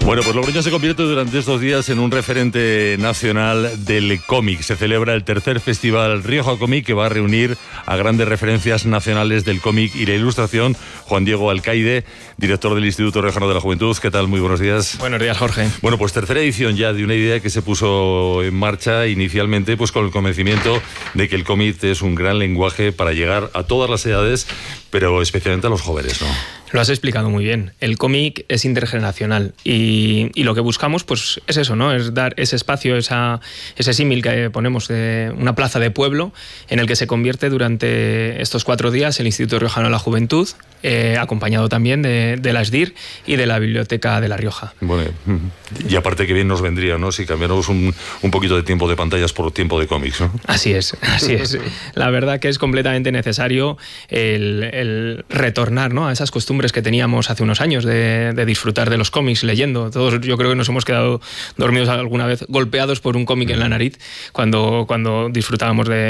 Bueno, pues Logroño se convierte durante estos días en un referente nacional del cómic. Se celebra el tercer festival Rioja Cómic, que va a reunir a grandes referencias nacionales del cómic y la ilustración. Juan Diego Alcaide, director del Instituto Riojano de la Juventud. ¿Qué tal? Muy buenos días. Buenos días, Jorge. Bueno, pues tercera edición ya de una idea que se puso en marcha inicialmente pues con el convencimiento de que el cómic es un gran lenguaje para llegar a todas las edades, pero especialmente a los jóvenes, ¿no? Lo has explicado muy bien. El cómic es intergeneracional y lo que buscamos pues es eso, ¿no? Es dar ese espacio, ese símil que ponemos de una plaza de pueblo en el que se convierte durante estos 4 días el Instituto Riojano de la Juventud, acompañado también de la SDIR y de la Biblioteca de La Rioja. Bueno, y aparte que bien nos vendría, ¿no? Si cambiáramos un poquito de tiempo de pantallas por tiempo de cómics, ¿no? Así es. La verdad que es completamente necesario el retornar, ¿no?, a esas costumbres que teníamos hace unos años de disfrutar de los cómics leyendo. Todos yo creo que nos hemos quedado dormidos alguna vez, golpeados por un cómic en la nariz cuando disfrutábamos de